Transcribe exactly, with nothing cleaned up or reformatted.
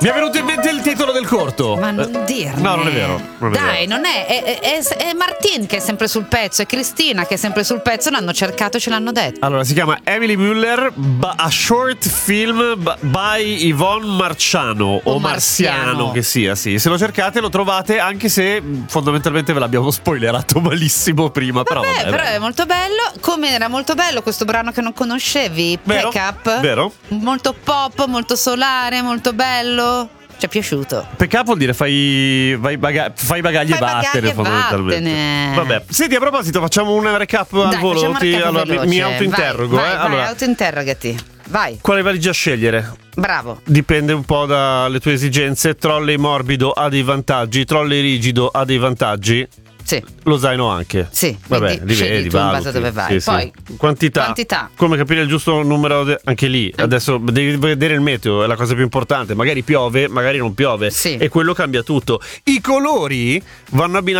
Mi è venuto in mente il titolo del corto. Ma non dirne. No, non è vero. Non è Dai, vero. non è è, è è Martin che è sempre sul pezzo, è Cristina che è sempre sul pezzo, l'hanno cercato e ce l'hanno detto. Allora, si chiama Emily Müller, ba- a short film b- by Yvonne Marciano o, O Marziano, Marziano. che sia, sì. Se lo cercate lo trovate, anche se mh, fondamentalmente ve l'abbiamo spoilerato malissimo prima, però Vabbè, vabbè, però dai. è molto bello. Come era molto bello questo brano che non conoscevi, Vero, Pack Up. vero. Molto pop, molto solare, molto bello. Ci è piaciuto. Pack up vuol dire fai, vai baga- fai bagagli Fai e vattene, bagagli e fondamentalmente. vattene. Vabbè, senti, a proposito, facciamo un recap al Dai, volo. facciamo un Ti- recap allora, mi, veloce. mi autointerrogo. Vai, eh. vai, vai, Allora, autointerrogati. Vai, quale valigia scegliere? bravo. Dipende un po' dalle tue esigenze. Trolley morbido ha dei vantaggi, trolley rigido ha dei vantaggi. Sì. Lo zaino anche. Sì, Vabbè, quindi li scegli vedi, tu in base valuti. a dove vai. Sì, sì. Poi, quantità. quantità. Come capire il giusto numero de- anche lì. Adesso devi vedere il meteo, è la cosa più importante. Magari piove, magari non piove. Sì. E quello cambia tutto. I colori vanno abbinati